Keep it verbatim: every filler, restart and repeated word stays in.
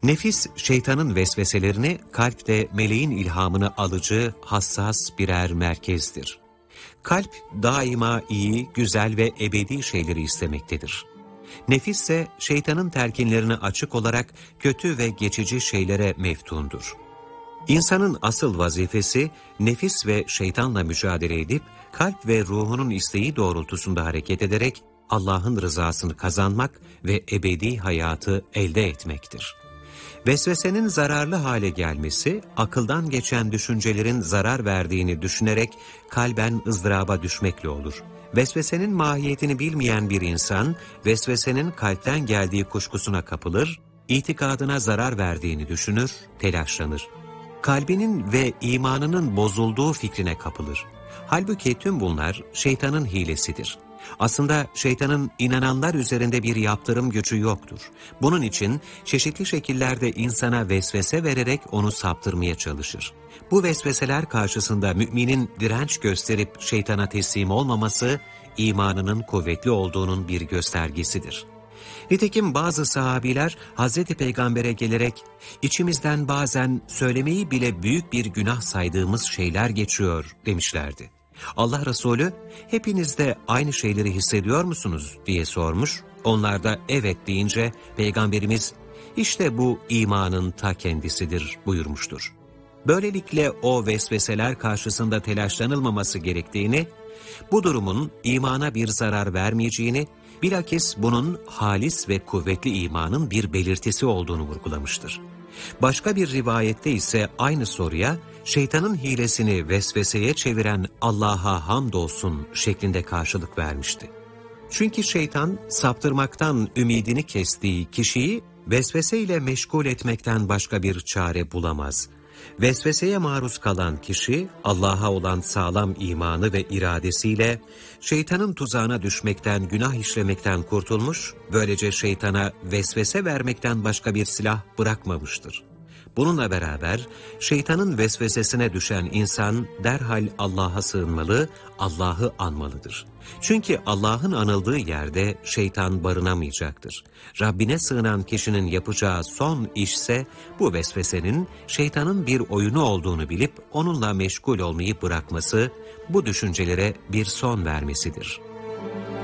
Nefis, şeytanın vesveselerini, kalpte meleğin ilhamını alıcı, hassas birer merkezdir. Kalp daima iyi, güzel ve ebedi şeyleri istemektedir. Nefis ise şeytanın telkinlerine açık olarak kötü ve geçici şeylere meftundur. İnsanın asıl vazifesi nefis ve şeytanla mücadele edip kalp ve ruhunun isteği doğrultusunda hareket ederek Allah'ın rızasını kazanmak ve ebedi hayatı elde etmektir. Vesvesenin zararlı hale gelmesi, akıldan geçen düşüncelerin zarar verdiğini düşünerek kalben ızdıraba düşmekle olur. Vesvesenin mahiyetini bilmeyen bir insan, vesvesenin kalpten geldiği kuşkusuna kapılır, itikadına zarar verdiğini düşünür, telaşlanır. Kalbinin ve imanının bozulduğu fikrine kapılır. Halbuki tüm bunlar şeytanın hilesidir. Aslında şeytanın inananlar üzerinde bir yaptırım gücü yoktur. Bunun için çeşitli şekillerde insana vesvese vererek onu saptırmaya çalışır. Bu vesveseler karşısında müminin direnç gösterip şeytana teslim olmaması, imanının kuvvetli olduğunun bir göstergesidir. Nitekim bazı sahabiler Hazreti Peygamber'e gelerek içimizden bazen söylemeyi bile büyük bir günah saydığımız şeyler geçiyor demişlerdi. Allah Resulü hepiniz de aynı şeyleri hissediyor musunuz diye sormuş. Onlar da evet deyince Peygamberimiz işte bu imanın ta kendisidir buyurmuştur. Böylelikle o vesveseler karşısında telaşlanılmaması gerektiğini, bu durumun imana bir zarar vermeyeceğini, bilakis bunun halis ve kuvvetli imanın bir belirtisi olduğunu vurgulamıştır. Başka bir rivayette ise aynı soruya şeytanın hilesini vesveseye çeviren Allah'a hamdolsun şeklinde karşılık vermişti. Çünkü şeytan saptırmaktan ümidini kestiği kişiyi vesveseyle meşgul etmekten başka bir çare bulamaz. Vesveseye maruz kalan kişi Allah'a olan sağlam imanı ve iradesiyle şeytanın tuzağına düşmekten, günah işlemekten kurtulmuş, böylece şeytana vesvese vermekten başka bir silah bırakmamıştır. Bununla beraber şeytanın vesvesesine düşen insan derhal Allah'a sığınmalı, Allah'ı anmalıdır. Çünkü Allah'ın anıldığı yerde şeytan barınamayacaktır. Rabbine sığınan kişinin yapacağı son işse bu vesvesenin şeytanın bir oyunu olduğunu bilip onunla meşgul olmayı bırakması, bu düşüncelere bir son vermesidir.